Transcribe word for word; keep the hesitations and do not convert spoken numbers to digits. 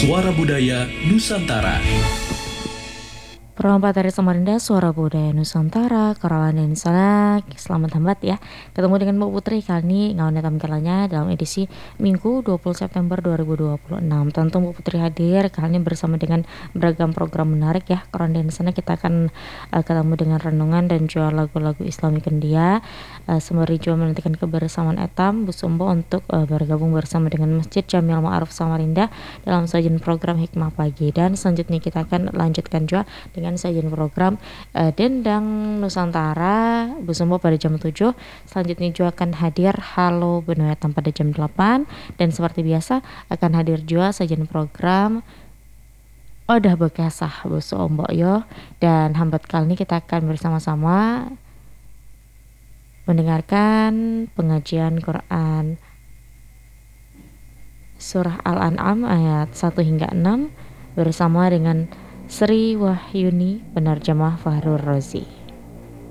Suara Budaya Nusantara. Perempat dari Samarinda, Suara Budaya Nusantara, Karawan dan Sanak. Selamat hambat ya. Ketemu dengan Mbak Putri kali ini ngawan tampilannya dalam edisi Minggu dua puluh September dua ribu dua puluh enam. Tentu Mbak Putri hadir kali ini bersama dengan beragam program menarik ya. Karawan dan Sanak kita akan uh, ketemu dengan renungan dan juga lagu-lagu Islami Kendia. Uh, sembari juga menantikan kebersamaan Etam Bu Sumbo untuk uh, bergabung bersama dengan Masjid Jamil Ma'aruf Samarinda dalam sajian program Hikmah Pagi. Dan selanjutnya kita akan lanjutkan juga dengan sajian program uh, Dendang Nusantara Bu Sumbo pada jam tujuh. Selanjutnya juga akan hadir Halo Benua Etam pada jam delapan, dan seperti biasa akan hadir juga sajian program Odah Bekasah Bu Sumbo yo. Dan hambat kali ini kita akan bersama-sama mendengarkan pengajian Quran Surah Al-An'am ayat satu hingga enam bersama dengan Sri Wahyuni, penerjemah Fahrul Rozi.